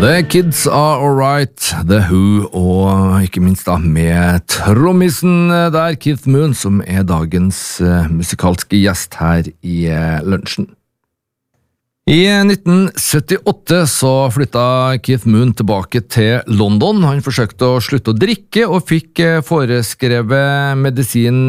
The Kids Are Alright, The Who, og ikke minst da med trommisen der, Keith Moon, som dagens musikalske gjest her i lunsjen. I 1978 så flyttet Keith Moon tilbake til London. Han forsøkte å slutte å drikke og fikk foreskrevet medisin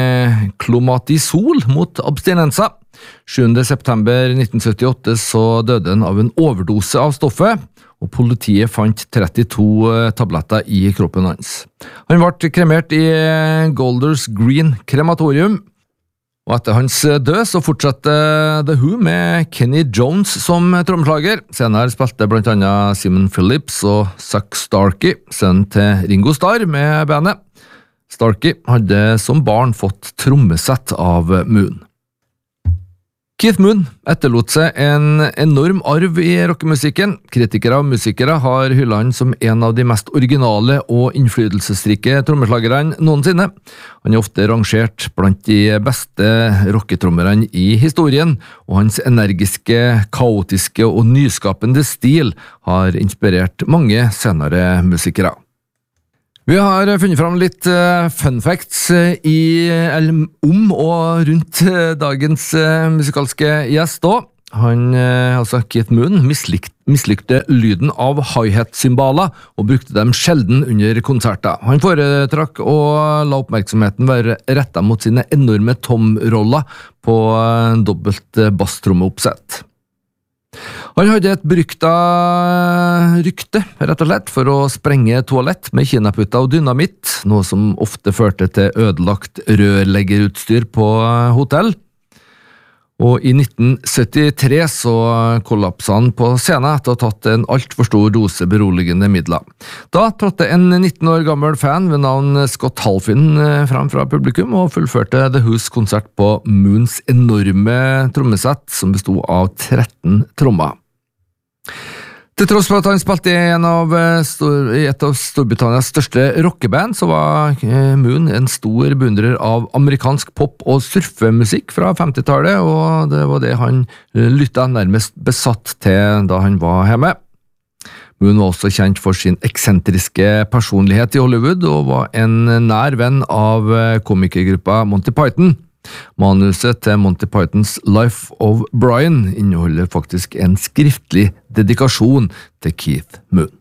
Clomatisol mot abstinenser. 7. september 1978 så døde han av en overdose av stoffet, og politiet fant 32 tabletter i kroppen hans. Han ble kremert i Golders Green krematorium, og etter hans død så fortsatte The Who med Kenny Jones som trommeslager. Senere spilte blant annet Simon Phillips og Zuck Starkey, sønnen til Ringo Starr, med bandet. Starkey hadde som barn fått trommesett av Moon. Keith Moon etterlot seg en enorm arv i rockemusikken. Kritikere og musikere har hyllet han som en av de mest originale og innflytelsesrike trommeslagerne noensinne. Han ofte rangert blant de beste rocketrommerne i historien, og hans energiske, kaotiske og nyskapende stil har inspirert mange senere musikere. Vi har funnet fram litt fun facts om og rundt dagens musikalske gjest også. Han, altså Keith Moon, mislykte lyden av hi-hat-symbaler og brukte dem sjelden under konserter. Han foretrakk å la oppmerksomheten være rettet mot sine enorme tom-roller på dobbelt basstrommeoppsett. Han hadde et berykta rykte, rett og slett, for å sprenge toalett med kinaputter og dynamitt, noe som ofte førte til ødelagt rørleggerutstyr på hotell. Og i 1973 så kollapset han på scenen etter å ha tatt en alt for stor dose beroligende midler. Da trådte en 19 år gammel fan ved navn Scott Halfin fram fra publikum og fullførte The Who's konsert på Moons enorme trommesett som bestod av 13 trommer. Til tross for at han spilte i et av Storbritannias største rockeband, så var Moon en stor beundrer av amerikansk pop- og surfemusikk fra 50-tallet, og det var det han lyttet nærmest besatt til da han var hjemme. Moon var også kjent for sin eksentriske personlighet i Hollywood, og var en nær venn av komikergruppa Monty Python. Manuset til Monty Pythons Life of Brian inneholder faktisk en skriftlig dedikasjon til Keith Moon.